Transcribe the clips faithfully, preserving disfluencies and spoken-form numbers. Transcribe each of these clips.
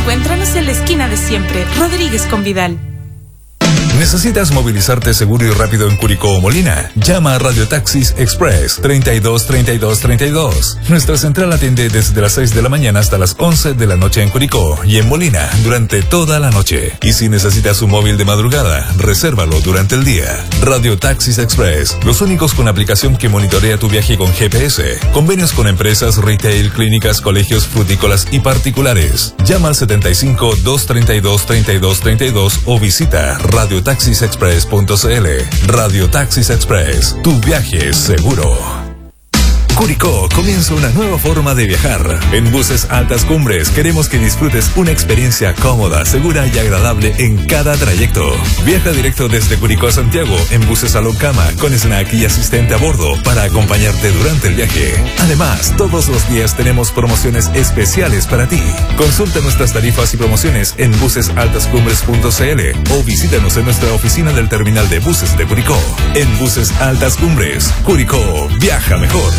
Encuéntranos en la esquina de siempre, Rodríguez con Vidal. ¿Necesitas movilizarte seguro y rápido en Curicó o Molina? Llama a Radio Taxis Express treinta y dos, treinta y dos, treinta y dos. Nuestra central atiende desde las seis de la mañana hasta las once de la noche en Curicó y en Molina durante toda la noche. Y si necesitas un móvil de madrugada, resérvalo durante el día. Radio Taxis Express, los únicos con aplicación que monitorea tu viaje con G P S. Convenios con empresas, retail, clínicas, colegios, frutícolas y particulares. Llama al setenta y cinco, doscientos treinta y dos, treinta y dos, treinta y dos o visita radio taxis express punto c l. Radio Taxis Express, tu viaje es seguro. Curicó comienza una nueva forma de viajar. En Buses Altas Cumbres queremos que disfrutes una experiencia cómoda, segura y agradable en cada trayecto. Viaja directo desde Curicó a Santiago en buses Salón Cama con snack y asistente a bordo para acompañarte durante el viaje. Además, todos los días tenemos promociones especiales para ti. Consulta nuestras tarifas y promociones en buses altas cumbres punto c l o visítanos en nuestra oficina del terminal de buses de Curicó. En Buses Altas Cumbres, Curicó, viaja mejor.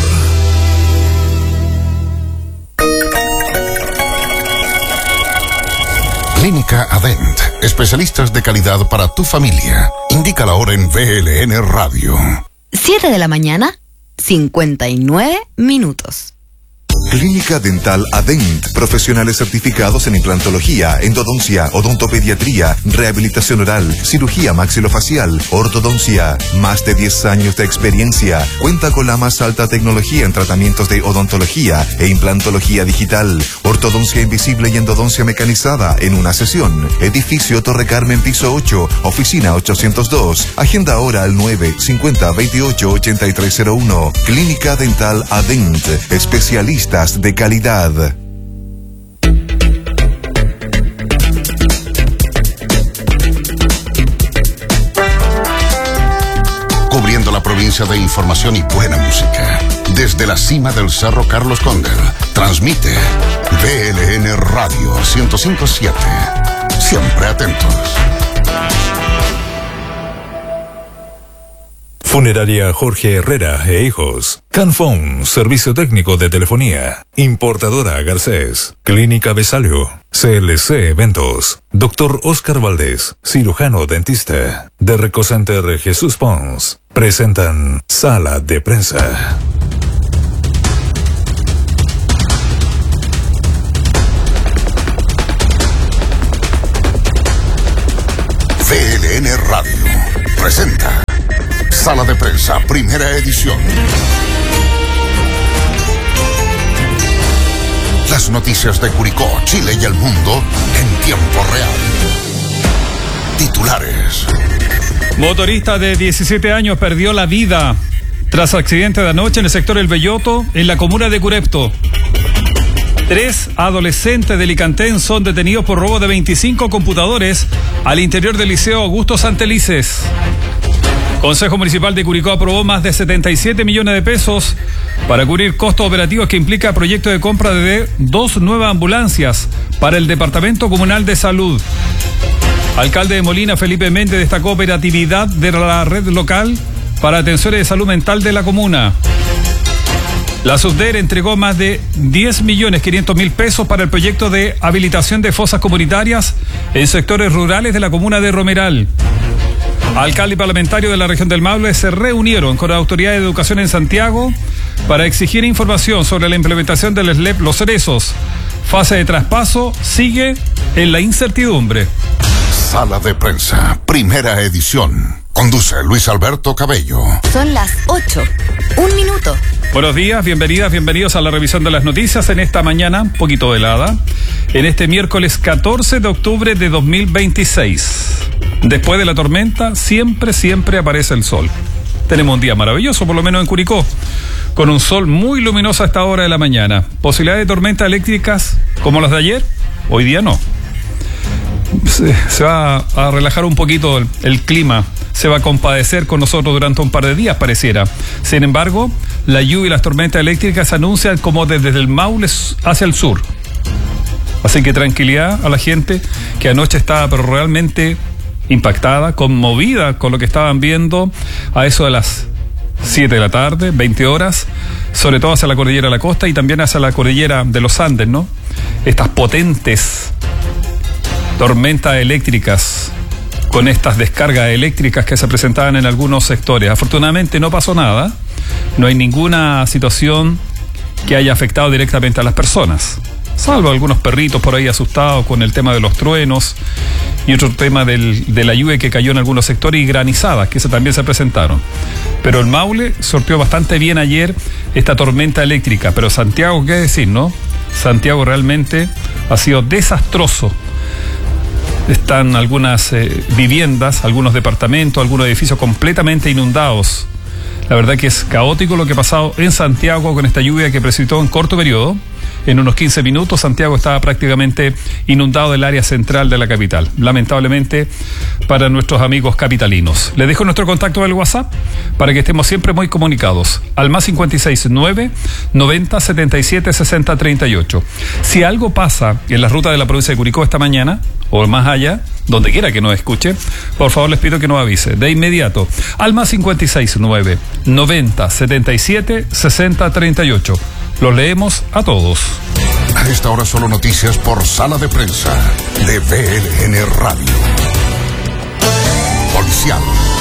Clínica Adent, especialistas de calidad para tu familia. Indica la hora en V L N Radio. siete de la mañana, cincuenta y nueve minutos. Clínica Dental Adent, profesionales certificados en implantología, endodoncia, odontopediatría, rehabilitación oral, cirugía maxilofacial, ortodoncia. Más de diez años de experiencia. Cuenta con la más alta tecnología en tratamientos de odontología e implantología digital, ortodoncia invisible y endodoncia mecanizada en una sesión. Edificio Torre Carmen, piso ocho, oficina ochocientos dos. Agenda ahora al nueve cincuenta veintiocho ochenta y tres cero uno. Clínica Dental Adent, especialistas de calidad. Cubriendo la provincia de información y buena música. Desde la cima del Cerro Carlos Condel, transmite V L N Radio ciento cinco punto siete. Siempre atentos. Funeraria Jorge Herrera e Hijos. Canfón, servicio técnico de telefonía. Importadora Garcés. Clínica Besalio. C L C Eventos. Doctor Oscar Valdés, cirujano dentista. De Recocenter Jesús Pons. Presentan Sala de Prensa. V L N Radio presenta Sala de Prensa, primera edición. Las noticias de Curicó, Chile y el mundo en tiempo real. Titulares. Motorista de diecisiete años perdió la vida tras accidente de anoche en el sector El Belloto, en la comuna de Curepto. Tres adolescentes de Licantén son detenidos por robo de veinticinco computadores al interior del Liceo Augusto Santelices. Consejo Municipal de Curicó aprobó más de setenta y siete millones de pesos para cubrir costos operativos que implica proyecto de compra de dos nuevas ambulancias para el Departamento Comunal de Salud. Alcalde de Molina, Felipe Méndez, destacó operatividad de la red local para atenciones de salud mental de la comuna. La SUDER entregó más de diez millones quinientos mil pesos para el proyecto de habilitación de fosas comunitarias en sectores rurales de la comuna de Romeral. Alcalde y parlamentario de la región del Maule se reunieron con la Autoridad de Educación en Santiago para exigir información sobre la implementación del S L E P Los Cerezos. Fase de traspaso sigue en la incertidumbre. Sala de Prensa, primera edición. Conduce Luis Alberto Cabello. Son las ocho. Un minuto. Buenos días, bienvenidas, bienvenidos a la revisión de las noticias en esta mañana, un poquito helada, en este miércoles catorce de octubre de dos mil veintiséis. Después de la tormenta, siempre, siempre aparece el sol. Tenemos un día maravilloso, por lo menos en Curicó, con un sol muy luminoso a esta hora de la mañana. Posibilidad de tormentas eléctricas como las de ayer, hoy día no. Se, se va a relajar un poquito el, el clima, se va a compadecer con nosotros durante un par de días, pareciera. Sin embargo, la lluvia y las tormentas eléctricas se anuncian como desde el Maule hacia el sur. Así que tranquilidad a la gente que anoche estaba pero realmente impactada, conmovida con lo que estaban viendo a eso de las siete de la tarde, veinte horas, sobre todo hacia la cordillera de la costa y también hacia la cordillera de los Andes, ¿no? Estas potentes tormentas eléctricas, con estas descargas eléctricas que se presentaban en algunos sectores. Afortunadamente no pasó nada, no hay ninguna situación que haya afectado directamente a las personas, salvo algunos perritos por ahí asustados con el tema de los truenos y otro tema del, de la lluvia que cayó en algunos sectores y granizadas, que se también se presentaron. Pero el Maule sorteó bastante bien ayer esta tormenta eléctrica, pero Santiago, ¿qué decir, no? Santiago realmente ha sido desastroso. Están algunas eh, viviendas, algunos departamentos, algunos edificios completamente inundados. La verdad que es caótico lo que ha pasado en Santiago con esta lluvia que precipitó en corto periodo. En unos quince minutos Santiago estaba prácticamente inundado del área central de la capital, lamentablemente para nuestros amigos capitalinos. Les dejo nuestro contacto del WhatsApp para que estemos siempre muy comunicados, al más cinco seis nueve, noventa, setenta y siete, sesenta, treinta y ocho. Si algo pasa en la ruta de la provincia de Curicó esta mañana, o más allá, donde quiera que nos escuche, por favor les pido que nos avise de inmediato, al más cinco seis nueve, noventa, setenta y siete, sesenta, treinta y ocho. Los leemos a todos. A esta hora solo noticias por Sala de Prensa de V L N Radio. Policial.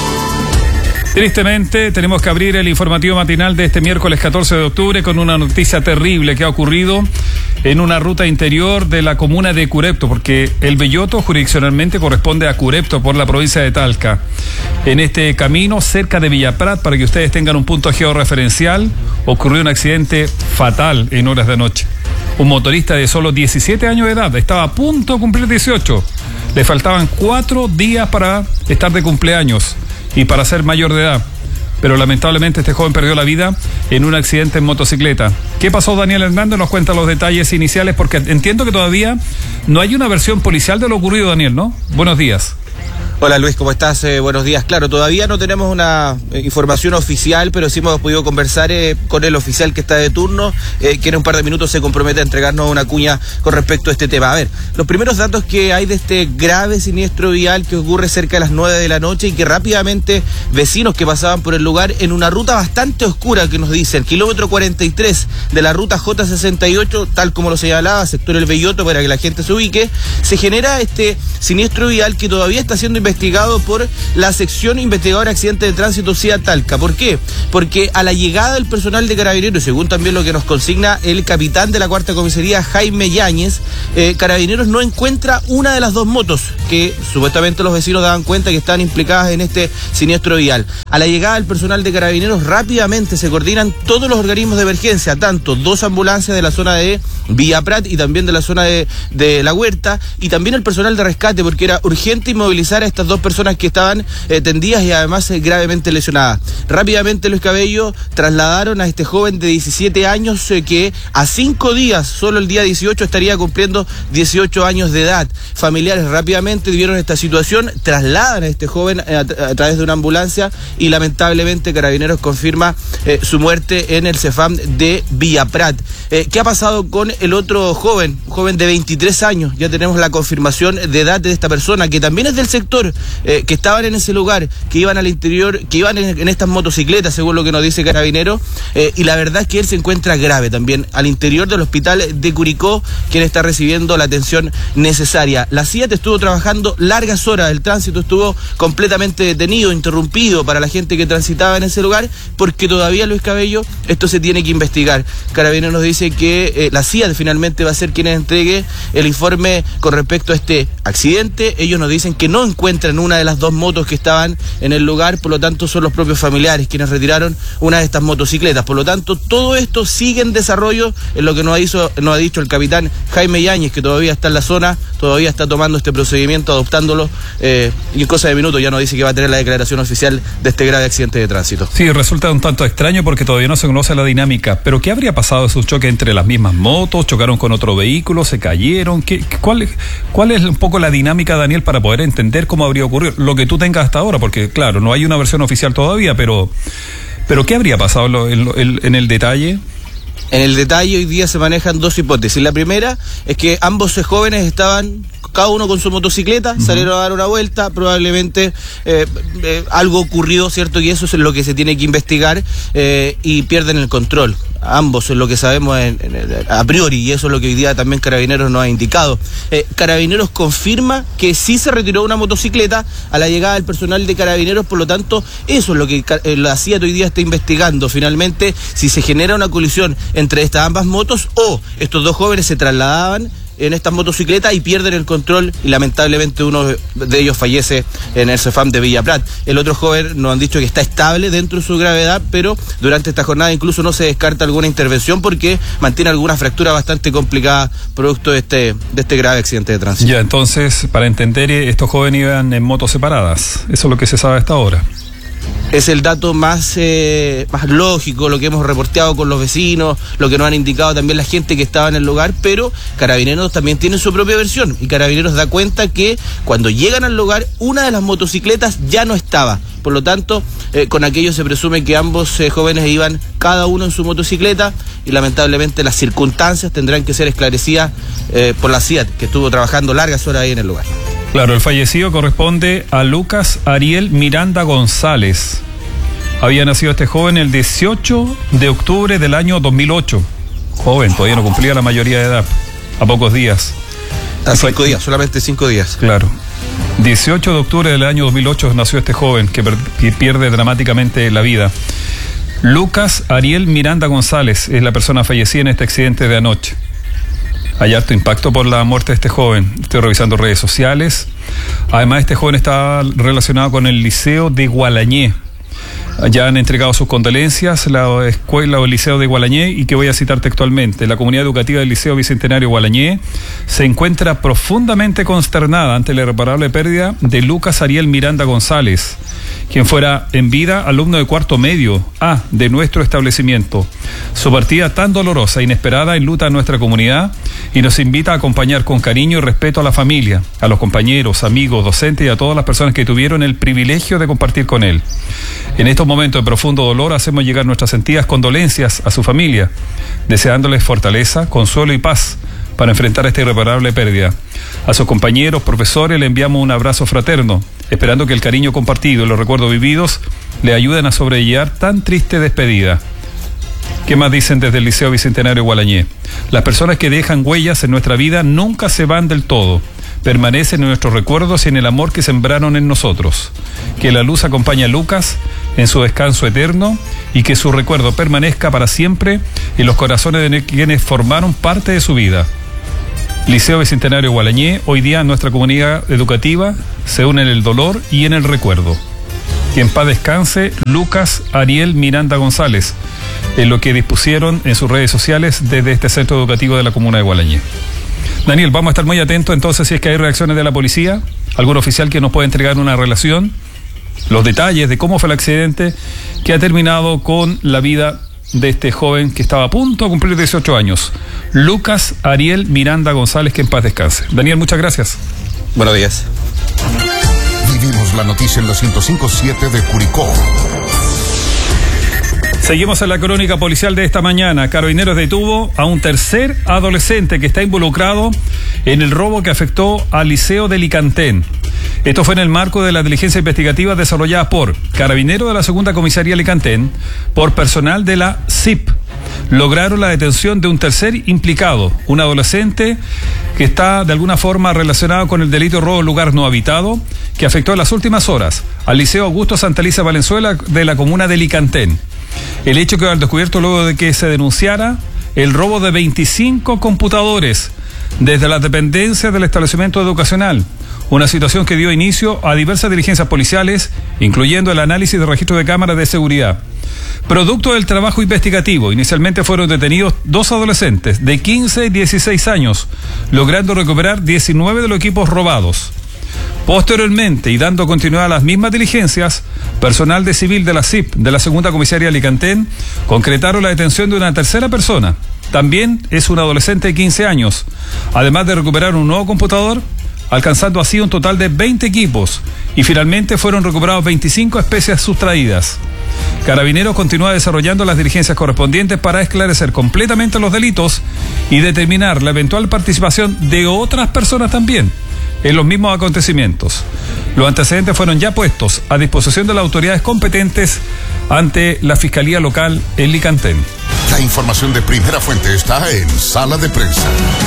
Tristemente, tenemos que abrir el informativo matinal de este miércoles catorce de octubre con una noticia terrible que ha ocurrido en una ruta interior de la comuna de Curepto, porque el Belloto jurisdiccionalmente corresponde a Curepto por la provincia de Talca. En este camino, cerca de Villaprat, para que ustedes tengan un punto georreferencial, ocurrió un accidente fatal en horas de noche. Un motorista de solo diecisiete años de edad estaba a punto de cumplir dieciocho. Le faltaban cuatro días para estar de cumpleaños y para ser mayor de edad, pero lamentablemente este joven perdió la vida en un accidente en motocicleta. ¿Qué pasó? Daniel Hernández nos cuenta los detalles iniciales, porque entiendo que todavía no hay una versión policial de lo ocurrido, Daniel, ¿no? Buenos días. Hola Luis, ¿cómo estás? Eh, buenos días. Claro, todavía no tenemos una eh, información oficial, pero sí hemos podido conversar eh, con el oficial que está de turno, eh, que en un par de minutos se compromete a entregarnos una cuña con respecto a este tema. A ver, los primeros datos que hay de este grave siniestro vial que ocurre cerca de las nueve de la noche y que rápidamente vecinos que pasaban por el lugar en una ruta bastante oscura, que nos dicen, kilómetro cuarenta y tres de la ruta J sesenta y ocho, tal como lo señalaba, sector El Belloto, para que la gente se ubique, se genera este siniestro vial que todavía está siendo investigado investigado por la sección investigadora de accidentes de tránsito C I A Talca. ¿Por qué? Porque a la llegada del personal de Carabineros, según también lo que nos consigna el capitán de la cuarta comisaría, Jaime Yáñez, eh, Carabineros no encuentra una de las dos motos que supuestamente los vecinos daban cuenta que estaban implicadas en este siniestro vial. A la llegada del personal de Carabineros rápidamente se coordinan todos los organismos de emergencia, tanto dos ambulancias de la zona de Villaprat y también de la zona de, de La Huerta, y también el personal de rescate, porque era urgente inmovilizar a estas dos personas que estaban eh, tendidas y además eh, gravemente lesionadas. Rápidamente Luis Cabello trasladaron a este joven de diecisiete años eh, que a cinco días, solo el día dieciocho, estaría cumpliendo dieciocho años de edad. Familiares rápidamente vieron esta situación, trasladan a este joven a, a través de una ambulancia y lamentablemente Carabineros confirma eh, su muerte en el CEFAM de Villaprat. Eh, ¿Qué ha pasado con el otro joven? Un joven de veintitrés años. Ya tenemos la confirmación de edad de esta persona, que también es del sector, eh, que estaban en ese lugar, que iban al interior, que iban en, en estas motocicletas, según lo que nos dice Carabineros, eh, y la verdad es que él se encuentra grave también al interior del hospital de Curicó, quien está recibiendo la atención necesaria. La C I A T estuvo trabajando largas horas, el tránsito estuvo completamente detenido, interrumpido para la gente que transitaba en ese lugar, porque todavía, Luis Cabello, esto se tiene que investigar. Carabineros nos dice que eh, la C I A T finalmente va a ser quien entregue el informe con respecto a este accidente. Ellos nos dicen que no encuentran una de las dos motos que estaban en el lugar, por lo tanto son los propios familiares quienes retiraron una de estas motocicletas. Por lo tanto, todo esto sigue en desarrollo, en lo que nos ha, hizo, nos ha dicho el capitán Jaime Yáñez, que todavía está en la zona, todavía está tomando este procedimiento, adoptándolo, eh, y en cosa de minutos ya nos dice que va a tener la declaración oficial de este grave accidente de tránsito. Sí, resulta un tanto extraño porque todavía no se conoce la dinámica, pero ¿qué habría pasado? ¿Es un choque entre las mismas motos? ¿Chocaron con otro vehículo? ¿Se cayeron? ¿Qué, cuál, ¿Cuál es un poco la dinámica, Daniel, para poder entender cómo habría ocurrido? Lo que tú tengas hasta ahora, porque claro, no hay una versión oficial todavía, pero, pero ¿qué habría pasado en, en, en el detalle? En el detalle hoy día se manejan dos hipótesis. La primera es que ambos jóvenes estaban, cada uno con su motocicleta, uh-huh. salieron a dar una vuelta, probablemente eh, eh, algo ocurrió, ¿cierto? Y eso es lo que se tiene que investigar, eh, y pierden el control. ambos, es lo que sabemos en, en, a priori, y eso es lo que hoy día también Carabineros nos ha indicado. Eh, Carabineros confirma que sí se retiró una motocicleta a la llegada del personal de Carabineros, por lo tanto, eso es lo que eh, la C I A T hoy día está investigando, finalmente, si se genera una colisión entre estas ambas motos o estos dos jóvenes se trasladaban en estas motocicletas y pierden el control y lamentablemente uno de ellos fallece en el CEFAM de Villa Prat. El otro joven nos han dicho que está estable dentro de su gravedad, pero durante esta jornada incluso no se descarta alguna intervención porque mantiene alguna fractura bastante complicada producto de este, de este grave accidente de tránsito. Ya, entonces, para entender, estos jóvenes iban en motos separadas. Eso es lo que se sabe hasta ahora. Es el dato más, eh, más lógico, lo que hemos reporteado con los vecinos, lo que nos han indicado también la gente que estaba en el lugar, pero Carabineros también tiene su propia versión y Carabineros da cuenta que cuando llegan al lugar una de las motocicletas ya no estaba. Por lo tanto, eh, con aquello se presume que ambos eh, jóvenes iban cada uno en su motocicleta y lamentablemente las circunstancias tendrán que ser esclarecidas eh, por la C I A T, que estuvo trabajando largas horas ahí en el lugar. Claro, el fallecido corresponde a Lucas Ariel Miranda González. Había nacido este joven el dieciocho de octubre del año dos mil ocho. Joven, todavía no cumplía la mayoría de edad, a pocos días. A cinco días, solamente cinco días. Claro. dieciocho de octubre del año dos mil ocho nació este joven que, per- que pierde dramáticamente la vida. Lucas Ariel Miranda González es la persona fallecida en este accidente de anoche. Hay harto impacto por la muerte de este joven. Estoy revisando redes sociales. Además, este joven está relacionado con el Liceo de Gualañé. Ya han entregado sus condolencias la escuela o el Liceo de Gualañé, y que voy a citar textualmente: la comunidad educativa del Liceo Bicentenario Gualañé se encuentra profundamente consternada ante la irreparable pérdida de Lucas Ariel Miranda González, quien fuera en vida alumno de cuarto medio A de nuestro establecimiento. Su partida tan dolorosa e inesperada enluta a nuestra comunidad y nos invita a acompañar con cariño y respeto a la familia, a los compañeros, amigos, docentes y a todas las personas que tuvieron el privilegio de compartir con él. En estos momentos de profundo dolor hacemos llegar nuestras sentidas condolencias a su familia, deseándoles fortaleza, consuelo y paz para enfrentar esta irreparable pérdida. A sus compañeros, profesores, le enviamos un abrazo fraterno, esperando que el cariño compartido y los recuerdos vividos le ayuden a sobrellevar tan triste despedida. ¿Qué más dicen desde el Liceo Bicentenario Gualañé? Las personas que dejan huellas en nuestra vida nunca se van del todo. Permanecen en nuestros recuerdos y en el amor que sembraron en nosotros. Que la luz acompañe a Lucas en su descanso eterno y que su recuerdo permanezca para siempre en los corazones de quienes formaron parte de su vida. Liceo Bicentenario Gualañé, hoy día nuestra comunidad educativa se une en el dolor y en el recuerdo. Que en paz descanse Lucas Ariel Miranda González, en lo que dispusieron en sus redes sociales desde este centro educativo de la comuna de Gualañé. Daniel, vamos a estar muy atentos entonces si es que hay reacciones de la policía, algún oficial que nos pueda entregar una relación, los detalles de cómo fue el accidente que ha terminado con la vida de este joven que estaba a punto de cumplir dieciocho años, Lucas Ariel Miranda González, que en paz descanse. Daniel, muchas gracias. Buenos días. Vivimos la noticia en la ciento cinco punto siete de Curicó. Seguimos en la crónica policial de esta mañana. Carabineros detuvo a un tercer adolescente que está involucrado en el robo que afectó al Liceo de Licantén. Esto fue en el marco de la diligencia investigativa desarrollada por Carabineros de la Segunda Comisaría Licantén, por personal de la C I P. Lograron la detención de un tercer implicado, un adolescente que está de alguna forma relacionado con el delito de robo en lugar no habitado, que afectó en las últimas horas al Liceo Augusto Santa Alicia Valenzuela de la comuna de Licantén. El hecho quedó al descubierto luego de que se denunciara el robo de veinticinco computadores desde las dependencias del establecimiento educacional, una situación que dio inicio a diversas diligencias policiales, incluyendo el análisis de registro de cámaras de seguridad. Producto del trabajo investigativo, inicialmente fueron detenidos dos adolescentes de quince y dieciséis años, logrando recuperar diecinueve de los equipos robados. Posteriormente, y dando continuidad a las mismas diligencias, personal de civil de la C I P de la Segunda Comisaría Licantén concretaron la detención de una tercera persona. También es un adolescente de quince años, además de recuperar un nuevo computador, alcanzando así un total de veinte equipos, y finalmente fueron recuperados veinticinco especies sustraídas. Carabineros continúa desarrollando las diligencias correspondientes para esclarecer completamente los delitos y determinar la eventual participación de otras personas también en los mismos acontecimientos. Los antecedentes fueron ya puestos a disposición de las autoridades competentes ante la Fiscalía Local en Licantén. La información de primera fuente está en Sala de Prensa.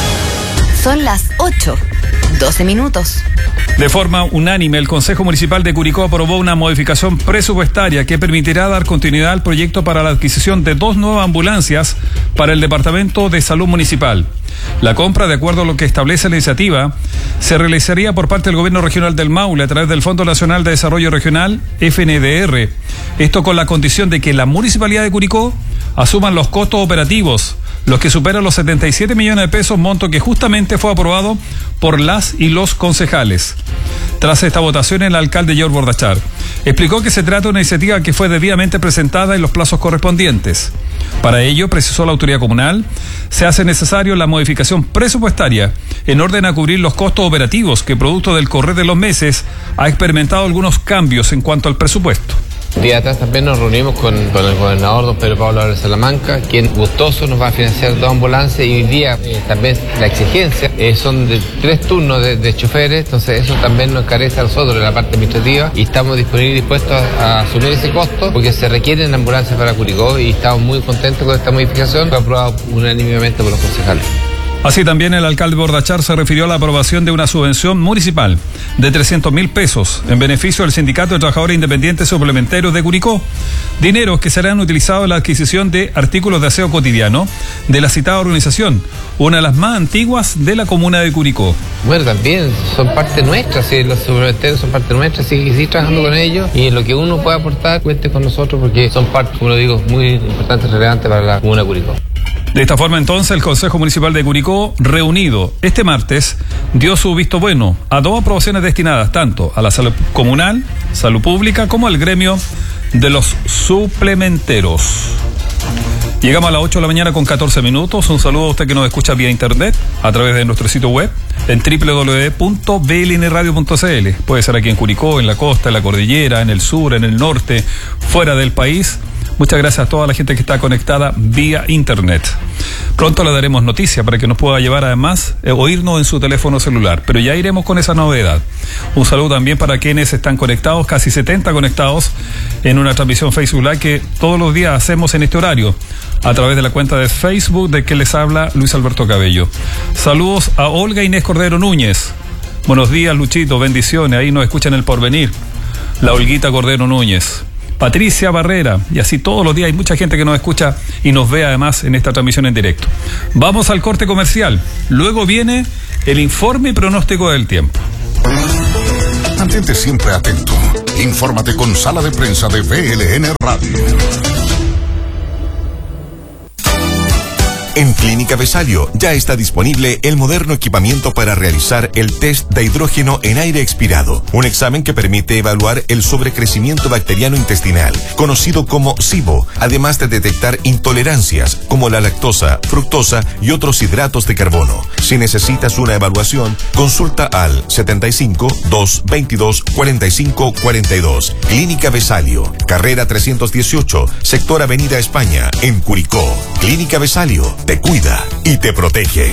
Son las ocho, doce minutos. De forma unánime, el Consejo Municipal de Curicó aprobó una modificación presupuestaria que permitirá dar continuidad al proyecto para la adquisición de dos nuevas ambulancias para el Departamento de Salud Municipal. La compra, de acuerdo a lo que establece la iniciativa, se realizaría por parte del Gobierno Regional del Maule a través del Fondo Nacional de Desarrollo Regional, F N D R. Esto con la condición de que la Municipalidad de Curicó asuman los costos operativos, los que superan los setenta y siete millones de pesos, monto que justamente fue aprobado por las y los concejales. Tras esta votación, el alcalde George Bordachar explicó que se trata de una iniciativa que fue debidamente presentada en los plazos correspondientes. Para ello, precisó la autoridad comunal, se hace necesario la modificación presupuestaria en orden a cubrir los costos operativos que, producto del correr de los meses, ha experimentado algunos cambios en cuanto al presupuesto. Día atrás también nos reunimos con, con el gobernador don Pedro Pablo Álvarez Salamanca, quien gustoso nos va a financiar dos ambulancias, y hoy día eh, también la exigencia eh, son de tres turnos de, de choferes, entonces eso también nos encarece a nosotros en la parte administrativa y estamos disponibles y dispuestos a, a asumir ese costo porque se requieren ambulancias para Curicó y estamos muy contentos con esta modificación, fue aprobada unánimemente por los concejales. Así también el alcalde Bordachar se refirió a la aprobación de una subvención municipal de trescientos mil pesos en beneficio del Sindicato de Trabajadores Independientes Suplementarios de Curicó, dineros que serán utilizados en la adquisición de artículos de aseo cotidiano de la citada organización, una de las más antiguas de la comuna de Curicó. Bueno, también son parte nuestra, sí, los suplementarios son parte nuestra, sí, sí, trabajando con ellos, y en lo que uno pueda aportar, cuente con nosotros porque son parte, como lo digo, muy importantes y relevantes para la comuna de Curicó. De esta forma, entonces, el Consejo Municipal de Curicó, reunido este martes, dio su visto bueno a dos aprobaciones destinadas tanto a la salud comunal, salud pública, como al gremio de los suplementeros. Llegamos a las ocho de la mañana con catorce minutos. Un saludo a usted que nos escucha vía internet a través de nuestro sitio web en doble u doble u doble u punto b l n radio punto c l. Puede ser aquí en Curicó, en la costa, en la cordillera, en el sur, en el norte, fuera del país. Muchas gracias a toda la gente que está conectada vía internet. Pronto le daremos noticia para que nos pueda llevar además eh, oírnos en su teléfono celular, pero ya iremos con esa novedad. Un saludo también para quienes están conectados, casi setenta conectados en una transmisión Facebook Live que todos los días hacemos en este horario a través de la cuenta de Facebook de que les habla Luis Alberto Cabello. Saludos a Olga Inés Cordero Núñez. Buenos días, Luchito, bendiciones. Ahí nos escuchan El Porvenir. La Olguita Cordero Núñez. Patricia Barrera, y así todos los días hay mucha gente que nos escucha y nos ve además en esta transmisión en directo. Vamos al corte comercial, luego viene el informe y pronóstico del tiempo. Mantente siempre atento, infórmate con Sala de Prensa de V L N Radio. En Clínica Vesalio ya está disponible el moderno equipamiento para realizar el test de hidrógeno en aire expirado, un examen que permite evaluar el sobrecrecimiento bacteriano intestinal, conocido como SIBO, además de detectar intolerancias como la lactosa, fructosa y otros hidratos de carbono. Si necesitas una evaluación, consulta al setenta y cinco, doscientos veintidós, cuarenta y cinco cuarenta y dos. Clínica Vesalio, carrera trescientos dieciocho, sector Avenida España, en Curicó. Clínica Vesalio te cuida y te protege.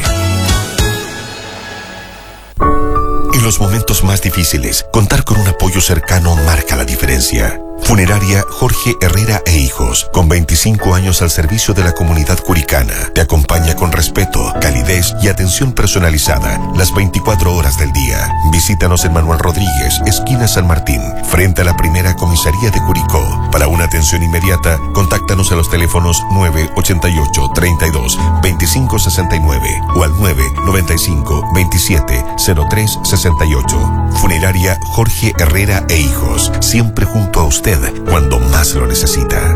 En los momentos más difíciles, contar con un apoyo cercano marca la diferencia. Funeraria Jorge Herrera e Hijos, con veinticinco años al servicio de la comunidad curicana, te acompaña con respeto, calidez y atención personalizada las veinticuatro horas del día. Visítanos en Manuel Rodríguez, esquina San Martín, frente a la primera comisaría de Curicó. Para una atención inmediata, contáctanos a los teléfonos nueve ochenta y ocho, treinta y dos, veinticinco sesenta y nueve o al nueve noventa y cinco, veintisiete, cero tres sesenta y ocho. Funeraria Jorge Herrera e Hijos, siempre junto a usted cuando más lo necesita.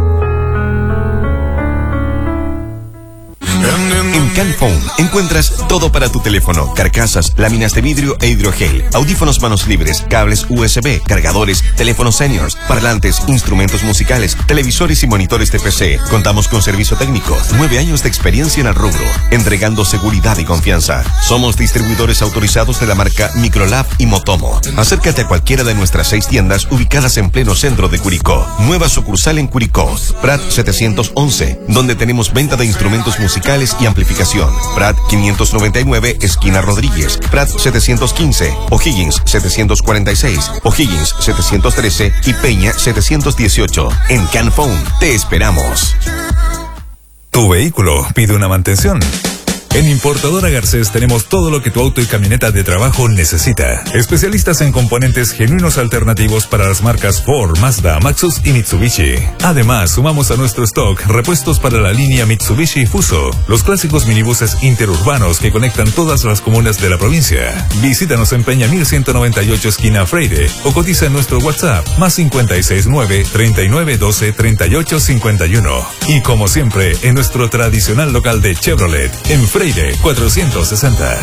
En Canphone encuentras todo para tu teléfono: carcasas, láminas de vidrio e hidrogel, audífonos manos libres, cables U S B, cargadores, teléfonos seniors, parlantes, instrumentos musicales, televisores y monitores de P C. Contamos con servicio técnico, nueve años de experiencia en el rubro, entregando seguridad y confianza. Somos distribuidores autorizados de la marca Microlab y Motomo. Acércate a cualquiera de nuestras seis tiendas ubicadas en pleno centro de Curicó. Nueva sucursal en Curicó, Prat setecientos once, donde tenemos venta de instrumentos musicales y amplificación ubicación: Prat quinientos noventa y nueve, esquina Rodríguez, Prat setecientos quince, O'Higgins setecientos cuarenta y seis, O'Higgins setecientos trece y Peña setecientos dieciocho. En Canphone te esperamos. Tu vehículo pide una mantención. En Importadora Garcés tenemos todo lo que tu auto y camioneta de trabajo necesita. Especialistas en componentes genuinos alternativos para las marcas Ford, Mazda, Maxus y Mitsubishi. Además, sumamos a nuestro stock repuestos para la línea Mitsubishi Fuso, los clásicos minibuses interurbanos que conectan todas las comunas de la provincia. Visítanos en Peña mil ciento noventa y ocho, esquina Freire, o cotiza en nuestro WhatsApp más cincuenta y seis nueve, treinta y nueve doce, treinta y ocho cincuenta y uno. Y como siempre, en nuestro tradicional local de Chevrolet, en Freire cuatrocientos sesenta.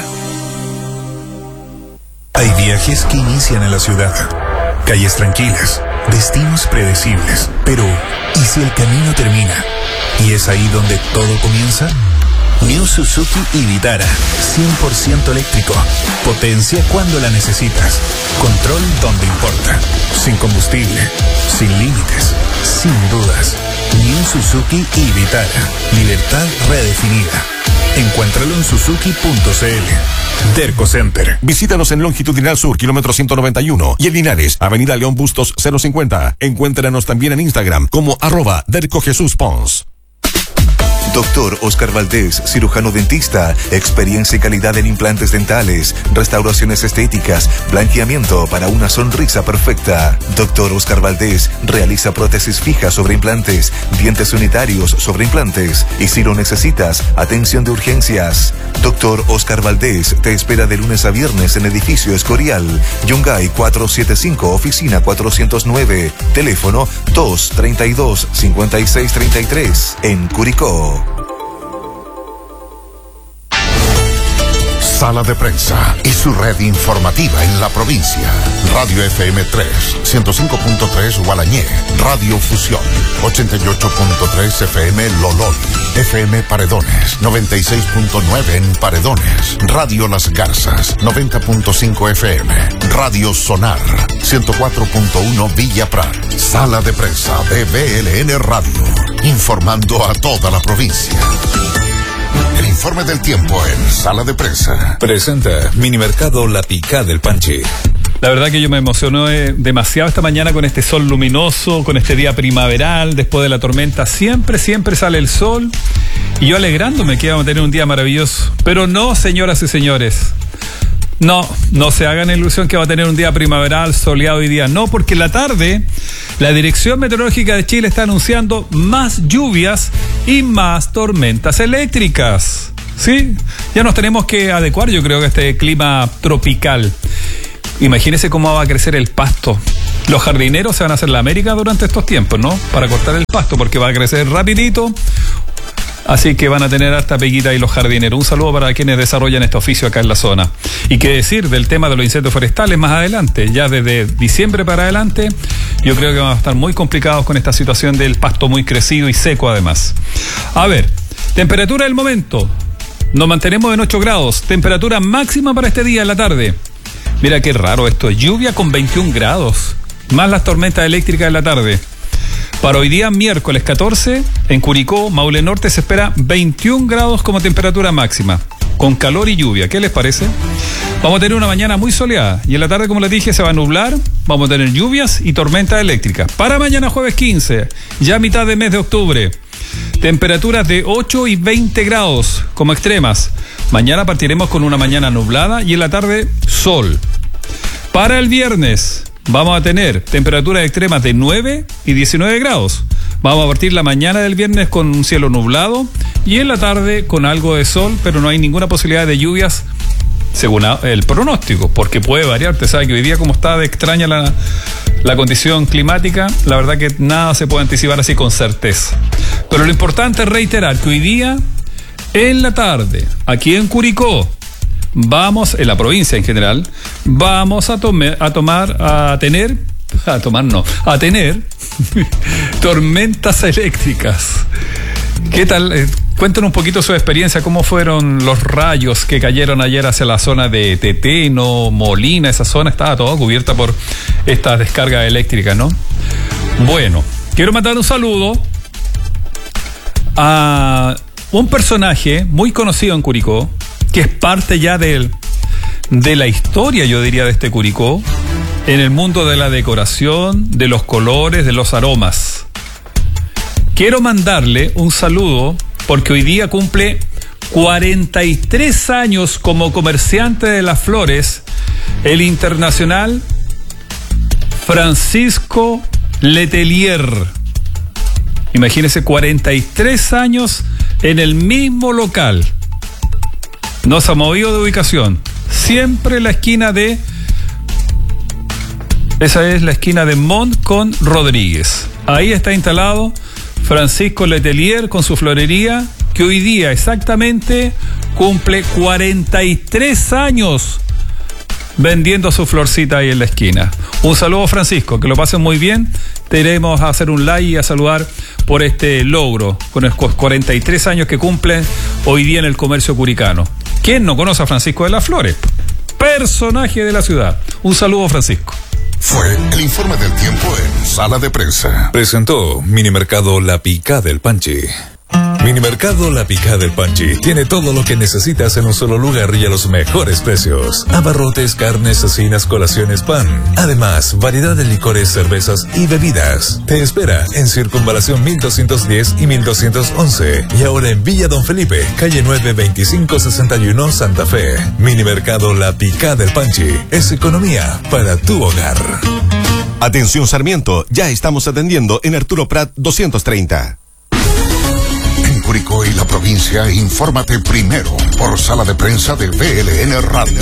Hay viajes que inician en la ciudad, calles tranquilas, destinos predecibles, pero ¿y si el camino termina? ¿Y es ahí donde todo comienza? New Suzuki y Vitara, cien por ciento eléctrico, potencia cuando la necesitas, control donde importa, sin combustible, sin límites, sin dudas. New Suzuki y Vitara, libertad redefinida. Encuéntralo en suzuki punto c l. Derco Center. Visítanos en Longitudinal Sur, kilómetro ciento noventa y uno, y en Linares, Avenida León Bustos cero cincuenta. Encuéntranos también en Instagram como arroba Derco Jesús Pons. Doctor Oscar Valdés, cirujano dentista, experiencia y calidad en implantes dentales, restauraciones estéticas, blanqueamiento para una sonrisa perfecta. Doctor Oscar Valdés realiza prótesis fijas sobre implantes, dientes unitarios sobre implantes y si lo necesitas, atención de urgencias. Doctor Oscar Valdés te espera de lunes a viernes en edificio Escorial, Yungay cuatrocientos setenta y cinco, oficina cuatrocientos nueve, teléfono dos treinta y dos, cincuenta y seis treinta y tres, en Curicó. Sala de Prensa y su red informativa en la provincia. Radio F M tres, ciento cinco punto tres Gualañé, Radio Fusión, ochenta y ocho punto tres F M Lolol, F M Paredones, noventa y seis punto nueve en Paredones, Radio Las Garzas, noventa punto cinco F M, Radio Sonar, ciento cuatro punto uno Villa Prat. Sala de Prensa de B L N Radio, informando a toda la provincia. El informe del tiempo en Sala de Prensa. Presenta Minimercado La Picá del Panchi. La verdad que yo me emocioné demasiado esta mañana con este sol luminoso, con este día primaveral, después de la tormenta. Siempre, siempre sale el sol. Y yo alegrándome que íbamos a tener un día maravilloso. Pero no, señoras y señores. No, no se hagan ilusión que va a tener un día primaveral, soleado hoy día. No, porque en la tarde la Dirección Meteorológica de Chile está anunciando más lluvias y más tormentas eléctricas. ¿Sí? Ya nos tenemos que adecuar, yo creo, a este clima tropical. Imagínense cómo va a crecer el pasto. Los jardineros se van a hacer la América durante estos tiempos, ¿no? Para cortar el pasto, porque va a crecer rapidito. Así que van a tener harta peguita ahí los jardineros. Un saludo para quienes desarrollan este oficio acá en la zona. Y qué decir del tema de los incendios forestales más adelante. Ya desde diciembre para adelante, yo creo que van a estar muy complicados con esta situación del pasto muy crecido y seco además. A ver, temperatura del momento. Nos mantenemos en ocho grados. Temperatura máxima para este día en la tarde. Mira qué raro esto. Lluvia con veintiún grados. Más las tormentas eléctricas en la tarde. Para hoy día, miércoles catorce, en Curicó, Maule Norte, se espera veintiún grados como temperatura máxima, con calor y lluvia. ¿Qué les parece? Vamos a tener una mañana muy soleada y en la tarde, como les dije, se va a nublar. Vamos a tener lluvias y tormentas eléctricas. Para mañana jueves quince, ya mitad de mes de octubre, temperaturas de ocho y veinte grados como extremas. Mañana partiremos con una mañana nublada y en la tarde sol. Para el viernes vamos a tener temperaturas extremas de nueve y diecinueve grados. Vamos a partir la mañana del viernes con un cielo nublado y en la tarde con algo de sol, pero no hay ninguna posibilidad de lluvias según el pronóstico, porque puede variar. Usted sabe que hoy día, como está de extraña la, la condición climática, la verdad que nada se puede anticipar así con certeza. Pero lo importante es reiterar que hoy día, en la tarde, aquí en Curicó, vamos, en la provincia en general, vamos a, tome, a tomar, a tener, a tomar no, a tener tormentas eléctricas. ¿Qué tal? Eh, cuéntanos un poquito su experiencia, cómo fueron los rayos que cayeron ayer hacia la zona de Teteno, Molina, esa zona estaba toda cubierta por estas descargas eléctricas, ¿no? Bueno, quiero mandar un saludo a un personaje muy conocido en Curicó, que es parte ya de, de la historia, yo diría, de este Curicó, en el mundo de la decoración, de los colores, de los aromas. Quiero mandarle un saludo porque hoy día cumple cuarenta y tres años como comerciante de las flores el internacional Francisco Letelier. Imagínense, cuarenta y tres años en el mismo local. No se ha movido de ubicación. Siempre la esquina de... Esa es la esquina de Montt con Rodríguez. Ahí está instalado Francisco Letelier con su florería, que hoy día exactamente cumple cuarenta y tres años vendiendo su florcita ahí en la esquina. Un saludo, Francisco, que lo pasen muy bien. Te iremos a hacer un like y a saludar por este logro con los cuarenta y tres años que cumple hoy día en el comercio curicano. ¿Quién no conoce a Francisco de las Flores? Personaje de la ciudad. Un saludo, Francisco. Fue el informe del tiempo en Sala de Prensa. Presentó Minimercado La Picá del Panchi. Minimercado La Picá del Panchi tiene todo lo que necesitas en un solo lugar y a los mejores precios. Abarrotes, carnes, cecinas, colaciones, pan. Además, variedad de licores, cervezas y bebidas. Te espera en Circunvalación mil doscientos diez y mil doscientos once. Y ahora en Villa Don Felipe, calle nueve veinticinco sesenta y uno, Santa Fe. Minimercado La Picá del Panchi es economía para tu hogar. Atención Sarmiento, ya estamos atendiendo en Arturo Prat doscientos treinta. En Curicó y la provincia, infórmate primero por Sala de Prensa de V L N Radio.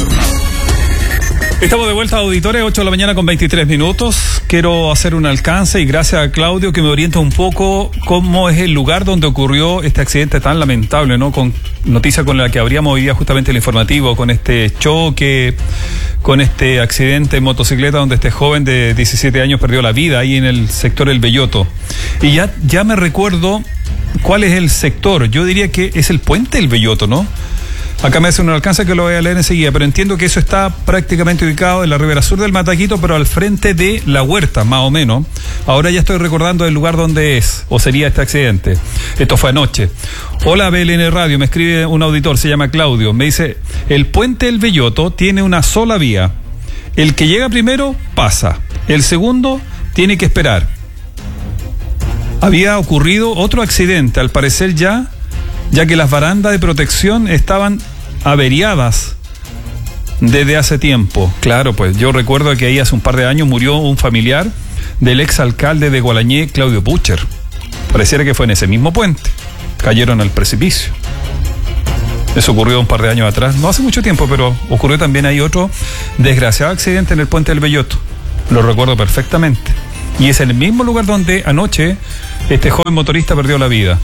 Estamos de vuelta, auditores, ocho de la mañana con veintitrés minutos. Quiero hacer un alcance y gracias a Claudio que me orienta un poco cómo es el lugar donde ocurrió este accidente tan lamentable, ¿no? Con noticia con la que abríamos hoy día justamente el informativo, con este choque, con este accidente en motocicleta donde este joven de diecisiete años perdió la vida ahí en el sector El Belloto. Y ya, ya me recuerdo cuál es el sector. Yo diría que es el puente El Belloto, ¿no? Acá me hace un alcance que lo voy a leer enseguida, pero entiendo que eso está prácticamente ubicado en la ribera sur del Mataquito, pero al frente de La Huerta, más o menos. Ahora ya estoy recordando el lugar donde es, o sería este accidente. Esto fue anoche. Hola, B L N Radio, me escribe un auditor, se llama Claudio. Me dice, el puente El Belloto tiene una sola vía. El que llega primero, pasa. El segundo, tiene que esperar. Había ocurrido otro accidente, al parecer ya, ya que las barandas de protección estaban averiadas desde hace tiempo. Claro, pues yo recuerdo que ahí hace un par de años murió un familiar del exalcalde de Gualañé, Claudio Pucher. Pareciera que fue en ese mismo puente. Cayeron al precipicio. Eso ocurrió un par de años atrás, no hace mucho tiempo, pero ocurrió también ahí otro desgraciado accidente en el puente del Belloto. Lo recuerdo perfectamente. Y es en el mismo lugar donde anoche este joven motorista perdió la vida.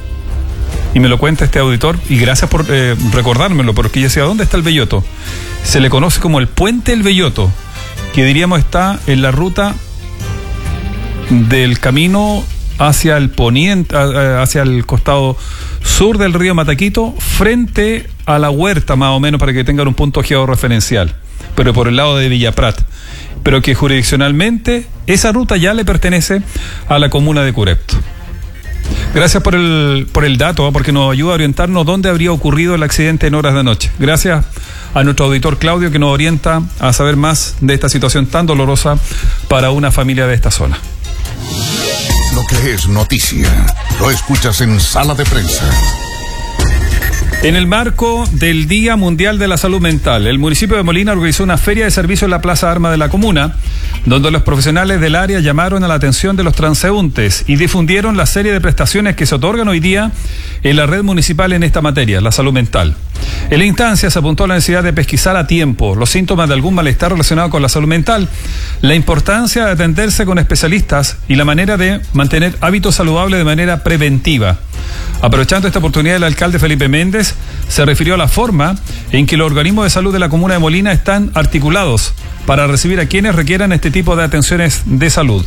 Y me lo cuenta este auditor, y gracias por eh, recordármelo, porque yo decía, ¿dónde está el Belloto? Se le conoce como el Puente El Belloto, que diríamos está en la ruta del camino hacia el poniente, hacia el costado sur del río Mataquito, frente a La Huerta, más o menos, para que tengan un punto georreferencial, pero por el lado de Villa Prat, pero que jurisdiccionalmente esa ruta ya le pertenece a la comuna de Curepto. Gracias por el por el dato, ¿eh? Porque nos ayuda a orientarnos dónde habría ocurrido el accidente en horas de noche. Gracias a nuestro auditor Claudio que nos orienta a saber más de esta situación tan dolorosa para una familia de esta zona. Lo que es noticia, lo escuchas en Sala de Prensa. En el marco del Día Mundial de la Salud Mental, el municipio de Molina organizó una feria de servicio en la Plaza Armas de la comuna, donde los profesionales del área llamaron a la atención de los transeúntes y difundieron la serie de prestaciones que se otorgan hoy día en la red municipal en esta materia, la salud mental. En la instancia se apuntó a la necesidad de pesquisar a tiempo los síntomas de algún malestar relacionado con la salud mental, la importancia de atenderse con especialistas y la manera de mantener hábitos saludables de manera preventiva. Aprovechando esta oportunidad, el alcalde Felipe Méndez se refirió a la forma en que los organismos de salud de la comuna de Molina están articulados para recibir a quienes requieran este tipo de atenciones de salud.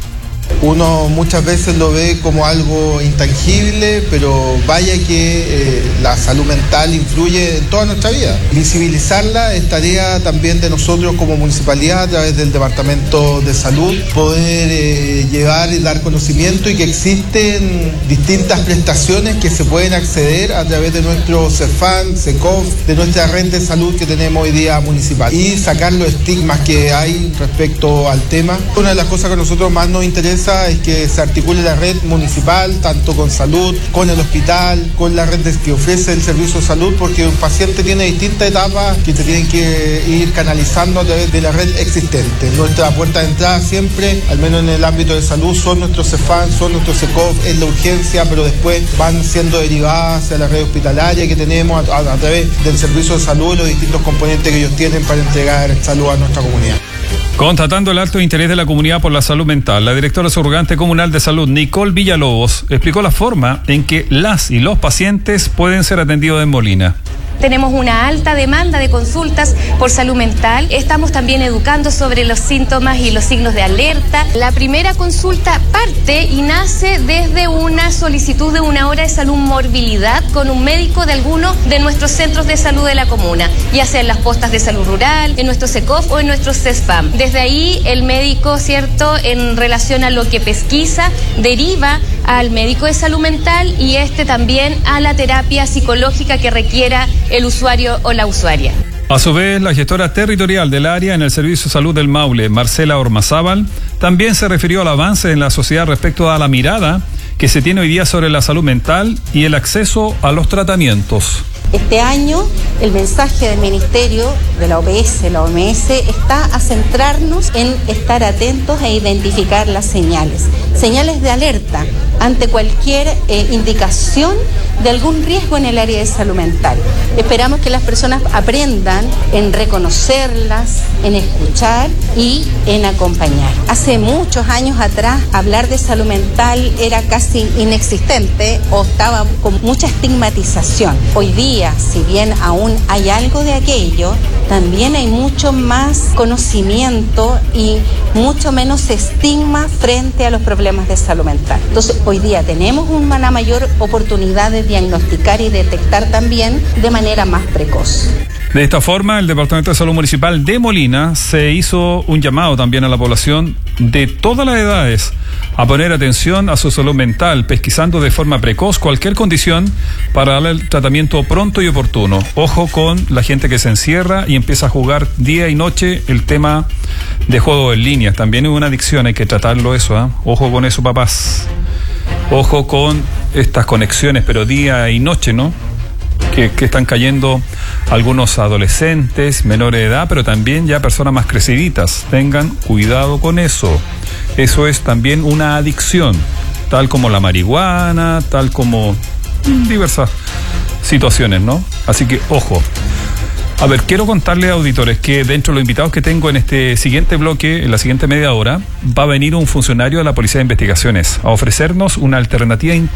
Uno muchas veces lo ve como algo intangible, pero vaya que eh, la salud mental influye en toda nuestra vida. Visibilizarla es tarea también de nosotros como municipalidad a través del Departamento de Salud, poder eh, llevar y dar conocimiento y que existen distintas prestaciones que se pueden acceder a través de nuestro CEFAM, CECOF, de nuestra red de salud que tenemos hoy día municipal y sacar los estigmas que hay respecto al tema. Una de las cosas que a nosotros más nos interesa es que se articule la red municipal, tanto con salud, con el hospital, con la red que ofrece el servicio de salud, porque un paciente tiene distintas etapas que se tienen que ir canalizando a través de la red existente. Nuestra puerta de entrada siempre, al menos en el ámbito de salud, son nuestros CEFAM, son nuestros CECOF, es la urgencia, pero después van siendo derivadas hacia la red hospitalaria que tenemos a, a, a través del servicio de salud y los distintos componentes que ellos tienen para entregar salud a nuestra comunidad. Constatando el alto interés de la comunidad por la salud mental, la directora subrogante comunal de salud, Nicole Villalobos, explicó la forma en que las y los pacientes pueden ser atendidos en Molina. Tenemos una alta demanda de consultas por salud mental. Estamos también educando sobre los síntomas y los signos de alerta. La primera consulta parte y nace desde una solicitud de una hora de salud morbilidad con un médico de alguno de nuestros centros de salud de la comuna, ya sea en las postas de salud rural, en nuestro CECOF o en nuestro CESFAM. Desde ahí el médico, ¿cierto?, en relación a lo que pesquisa, deriva al médico de salud mental y este también a la terapia psicológica que requiera el usuario o la usuaria. A su vez, la gestora territorial del área en el Servicio de Salud del Maule, Marcela Ormazábal, también se refirió al avance en la sociedad respecto a la mirada que se tiene hoy día sobre la salud mental y el acceso a los tratamientos. Este año el mensaje del Ministerio de la O P S, la O M S, está a centrarnos en estar atentos e identificar las señales, señales de alerta ante cualquier eh, indicación de algún riesgo en el área de salud mental. Esperamos que las personas aprendan en reconocerlas, en escuchar y en acompañar. Hace muchos años atrás hablar de salud mental era casi inexistente o estaba con mucha estigmatización. Hoy día, si bien aún hay algo de aquello, también hay mucho más conocimiento y mucho menos estigma frente a los problemas de salud mental. Entonces, hoy día tenemos una mayor oportunidad de diagnosticar y detectar también de manera más precoz. De esta forma, el Departamento de Salud Municipal de Molina se hizo un llamado también a la población de todas las edades a poner atención a su salud mental, pesquisando de forma precoz cualquier condición para darle el tratamiento pronto y oportuno. Ojo con la gente que se encierra y empieza a jugar día y noche el tema de juego en línea. También es una adicción, hay que tratarlo eso, ¿eh? Ojo con eso, papás. Ojo con estas conexiones, pero día y noche, ¿no? Que, que están cayendo algunos adolescentes, menores de edad, pero también ya personas más creciditas. Tengan cuidado con eso. Eso es también una adicción, tal como la marihuana, tal como diversas situaciones, ¿no? Así que, ojo. A ver, quiero contarles, auditores, que dentro de los invitados que tengo en este siguiente bloque, en la siguiente media hora, va a venir un funcionario de la Policía de Investigaciones a ofrecernos una alternativa